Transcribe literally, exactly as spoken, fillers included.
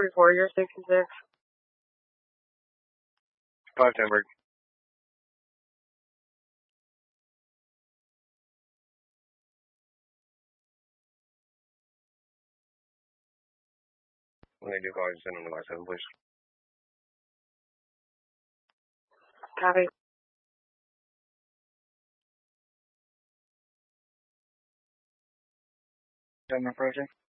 forty-four, you're sixty-six. five Denver. When they do call, just send them to my seven, please. Copy. Seven approaching.